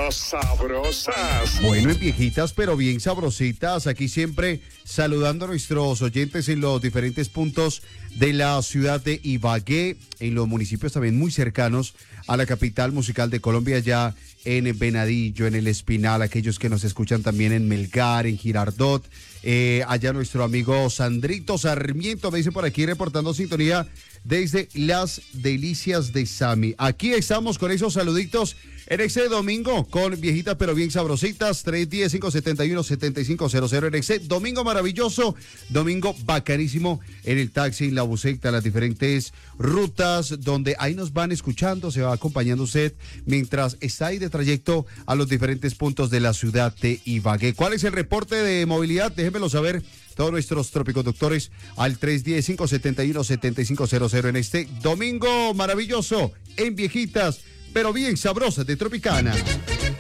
pero sabrosas. Bueno, en viejitas, pero bien sabrositas. Aquí siempre saludando a nuestros oyentes en los diferentes puntos de la ciudad de Ibagué, en los municipios también muy cercanos a la capital musical de Colombia, ya en Venadillo, en El Espinal, aquellos que nos escuchan también en Melgar, en Girardot. Allá nuestro amigo Sandrito Sarmiento me dice por aquí reportando sintonía desde Las Delicias de Sami. Aquí estamos con esos saluditos en este domingo con viejitas pero bien sabrositas. 310-571-7500 en este domingo maravilloso, domingo bacanísimo en el taxi, en la buseta, las diferentes rutas donde ahí nos van escuchando, se va acompañando usted mientras está ahí de trayecto a los diferentes puntos de la ciudad de Ibagué. ¿Cuál es el reporte de movilidad? Déjenmelo saber todos nuestros tropiconductores al 310-571-7500 en este domingo maravilloso en viejitas pero bien sabrosas de Tropicana.